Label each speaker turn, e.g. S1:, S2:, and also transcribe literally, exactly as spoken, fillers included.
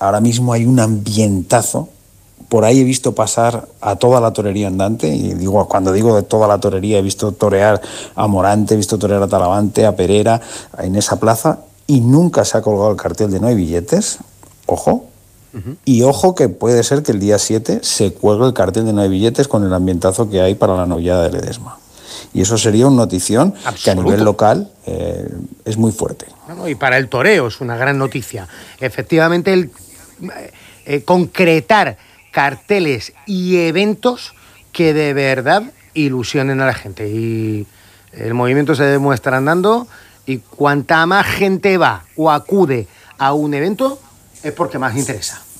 S1: ahora mismo hay un ambientazo. Por ahí he visto pasar a toda la torería andante, y digo, cuando digo de toda la torería, he visto torear a Morante, he visto torear a Talavante, a Perera, en esa plaza, y nunca se ha colgado el cartel de no hay billetes. Ojo. Uh-huh. Y ojo que puede ser que el día siete se cuelgue el cartel de no hay billetes con el ambientazo que hay para la novillada de Ledesma. Y eso sería una notición Absoluto. que a nivel local eh, es muy fuerte.
S2: No, no, y para el toreo es una gran noticia. Efectivamente, el eh, concretar carteles y eventos que de verdad ilusionen a la gente. Y el movimiento se demuestra andando, y cuanta más gente va o acude a un evento es porque más interesa.